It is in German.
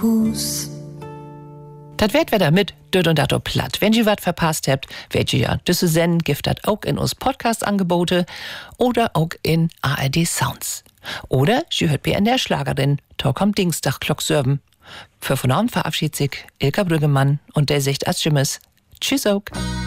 Hus. Dat werd wieder mit Död und Dato platt. Wenn ihr was verpasst habt, werdet ihr ja düsse senden, gift dat auch in uns Podcast-Angebote oder auch in ARD Sounds. Oder ihr hört in der Schlagerin Talk am Dienstag Klock 7. Für von Abend verabschiedet sich Ilka Brüggemann und der sagt als Tschüss auch.